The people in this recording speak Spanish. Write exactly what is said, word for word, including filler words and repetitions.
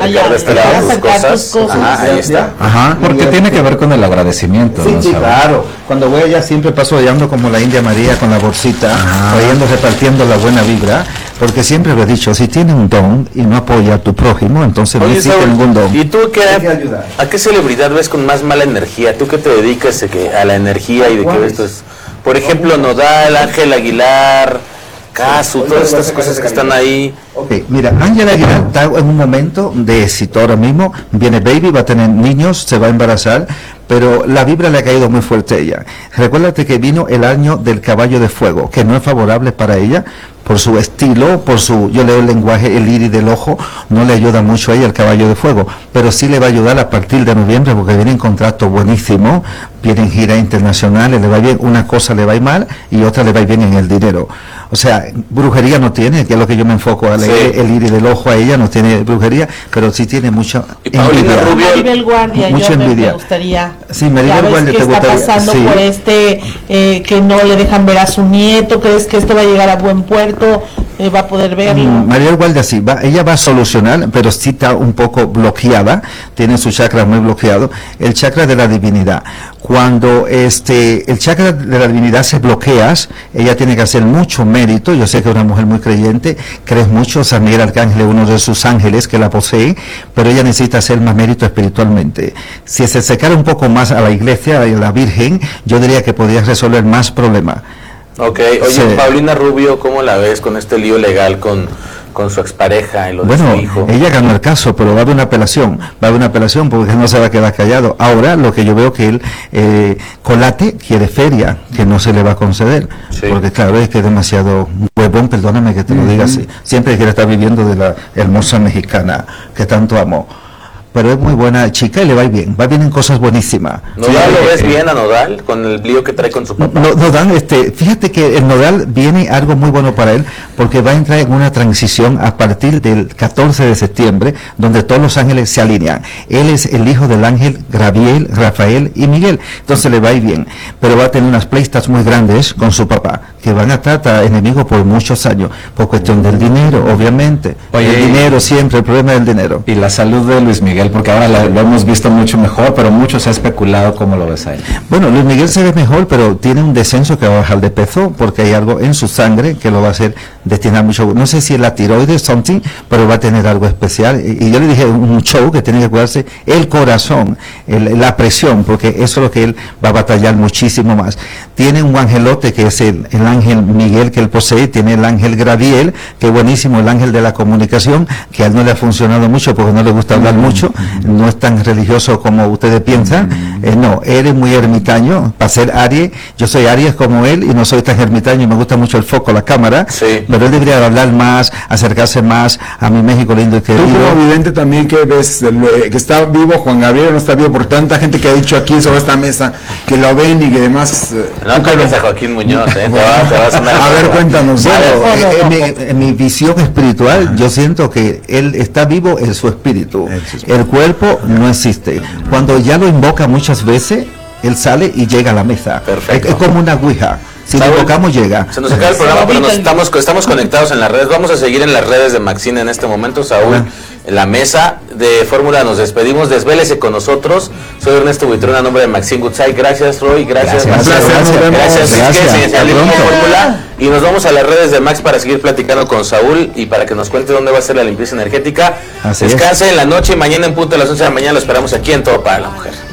sacar de este lado tus cosas. cosas. Ajá, ahí está. Ajá, porque tiene que ver con el agradecimiento. Sí, ¿no? sí, claro. Cuando voy allá siempre paso hallando como la India María con la bolsita, trayendo, repartiendo la buena vibra, porque siempre lo he dicho, si tiene un don y no apoya a tu prójimo, entonces no existe ningún don. ¿Y tú qué, a qué celebridad ves con más mala energía? ¿Tú qué te dedicas a, que, a la energía y de qué ves esto? Por ejemplo, Nodal, Ángel Aguilar, Casu, todas estas cosas que están ahí. Ok, mira, Ángel Aguilar está en un momento de éxito ahora mismo, viene baby, va a tener niños, se va a embarazar, pero la vibra le ha caído muy fuerte a ella. Recuérdate que vino el año del caballo de fuego, que no es favorable para ella, por su estilo, por su, yo leo el lenguaje, el iris del ojo, no le ayuda mucho a ella el caballo de fuego, pero sí le va a ayudar a partir de noviembre, porque viene en contrato buenísimo, viene en gira internacional, le va bien, una cosa le va a ir mal y otra le va a ir bien en el dinero. O sea, brujería no tiene, que es lo que yo me enfoco a leer, sí. El iris del ojo a ella no tiene brujería, pero sí tiene mucha envidia. Maribel Guardia, mucha yo envidia. Me gustaría, sí, Maribel Guardia que te está gustaría, pasando sí. por este, eh, que no le dejan ver a su nieto, crees que esto va a llegar a buen puerto, eh, va a poder verlo. Mm, Maribel Guardia sí, va, ella va a solucionar, pero sí está un poco bloqueada, tiene su chakra muy bloqueado, el chakra de la divinidad. Cuando este el chakra de la divinidad se bloqueas, ella tiene que hacer mucho mérito. Yo sé que es una mujer muy creyente, crees mucho, San Miguel Arcángel es uno de sus ángeles que la posee, pero ella necesita hacer más mérito espiritualmente. Si se acercara un poco más a la iglesia, a la Virgen, yo diría que podría resolver más problemas. Ok, oye, sí. Paulina Rubio, ¿cómo la ves con este lío legal con... con su expareja y lo bueno, de su hijo? Ella ganó el caso, pero va a haber una apelación, va a haber una apelación porque no se va a quedar callado. Ahora lo que yo veo que él, eh, Colate quiere feria, que no se le va a conceder, sí. Porque claro, es que es demasiado huevón, perdóname que te lo diga así, siempre quiere estar viviendo de la hermosa mexicana que tanto amo. Pero es muy buena chica y le va bien, va bien en cosas buenísimas. ¿Nodal sí, lo ves eh, bien a Nodal con el lío que trae con su papá? No, Nodal, este, fíjate que el Nodal viene algo muy bueno para él, porque va a entrar en una transición a partir del catorce de septiembre, donde todos los ángeles se alinean. Él es el hijo del ángel Gabriel, Rafael y Miguel, entonces le va a ir bien, pero va a tener unas pleitas muy grandes con su papá, que van a estar enemigos por muchos años, por cuestión del dinero, obviamente. Oye, el dinero siempre, el problema del dinero. Y la salud de Luis Miguel, porque ahora la, lo hemos visto mucho mejor, pero mucho se ha especulado. ¿Cómo lo ves ahí? Bueno, Luis Miguel se ve mejor, pero tiene un descenso que va a bajar de peso, porque hay algo en su sangre que lo va a hacer destinar mucho, no sé si es la tiroides, something, pero va a tener algo especial, y, y yo le dije un show que tiene que cuidarse el corazón, el, la presión, porque eso es lo que él va a batallar muchísimo más. Tiene un angelote que es el, el ángel Miguel que él posee, tiene el ángel Gabriel, que es buenísimo, el ángel de la comunicación, que a él no le ha funcionado mucho porque no le gusta hablar mucho, no es tan religioso como ustedes piensan, eh, no, él es muy ermitaño, para ser Aries, yo soy Aries como él y no soy tan ermitaño y me gusta mucho el foco, la cámara, sí. Pero él debería hablar más, acercarse más a mi México lindo y querido. Tú como vidente también que ves que está vivo Juan Gabriel, no está vivo, por tanta gente que ha dicho aquí sobre esta mesa, que lo ven y que demás... No calles a Joaquín Muñoz, ¿eh? Te vas, te vas a, a ver, cuéntanos. Bueno, en, mi, en mi visión espiritual, uh-huh. Yo siento que él está vivo en su espíritu, el cuerpo no existe. Cuando ya lo invoca muchas veces, él sale y llega a la mesa. Perfecto. Es, es como una ouija. Si lo invocamos, llega. Se nos acaba el programa, pero nos estamos, estamos conectados en las redes. Vamos a seguir en las redes de Maxine en este momento. Saúl, en la mesa de Fórmula nos despedimos. Desvélese con nosotros. Soy Ernesto Buitrón, a nombre de Maxine Goodside. Gracias, Roy. Gracias, gracias. Gracias. Gracias. Gracias. Gracias. Gracias. Fórmula. Y nos vamos a las redes de Max para seguir platicando con Saúl y para que nos cuente dónde va a ser la limpieza energética. Así Descanse es. En la noche y mañana en punto a las once de la mañana lo esperamos aquí en Todo para la Mujer.